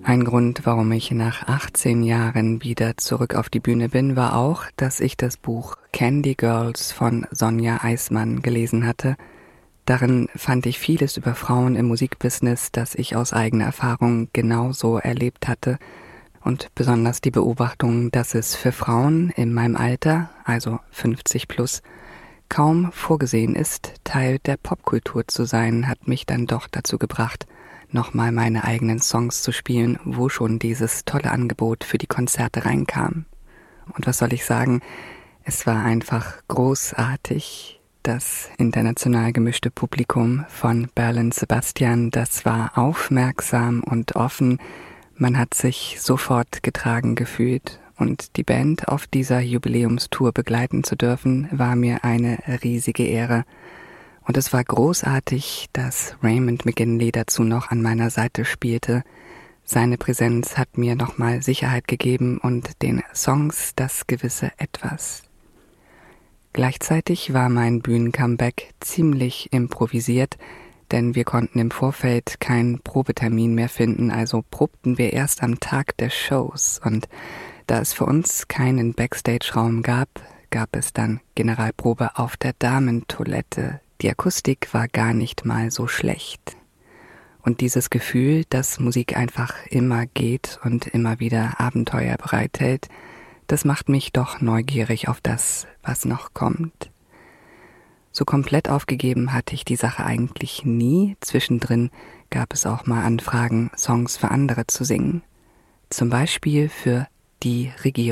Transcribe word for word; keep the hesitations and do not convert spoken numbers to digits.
Ein Grund, warum ich nach achtzehn Jahren wieder zurück auf die Bühne bin, war auch, dass ich das Buch Candy Girls von Sonja Eismann gelesen hatte. Darin fand ich vieles über Frauen im Musikbusiness, das ich aus eigener Erfahrung genauso erlebt hatte. Und besonders die Beobachtung, dass es für Frauen in meinem Alter, also fünfzig plus, kaum vorgesehen ist, Teil der Popkultur zu sein, hat mich dann doch dazu gebracht, nochmal meine eigenen Songs zu spielen, wo schon dieses tolle Angebot für die Konzerte reinkam. Und was soll ich sagen, es war einfach großartig. Das international gemischte Publikum von Berlin Sebastian, das war aufmerksam und offen. Man hat sich sofort getragen gefühlt. Und die Band auf dieser Jubiläumstour begleiten zu dürfen, war mir eine riesige Ehre. Und es war großartig, dass Raymond McGinley dazu noch an meiner Seite spielte. Seine Präsenz hat mir nochmal Sicherheit gegeben und den Songs das gewisse Etwas. Gleichzeitig war mein Bühnencomeback ziemlich improvisiert, denn wir konnten im Vorfeld keinen Probetermin mehr finden, also probten wir erst am Tag der Shows. Und da es für uns keinen Backstage-Raum gab, gab es dann Generalprobe auf der Damentoilette. Die Akustik war gar nicht mal so schlecht. Und dieses Gefühl, dass Musik einfach immer geht und immer wieder Abenteuer bereithält, das macht mich doch neugierig auf das, was noch kommt. So komplett aufgegeben hatte ich die Sache eigentlich nie. Zwischendrin gab es auch mal Anfragen, Songs für andere zu singen. Zum Beispiel für die Regierung.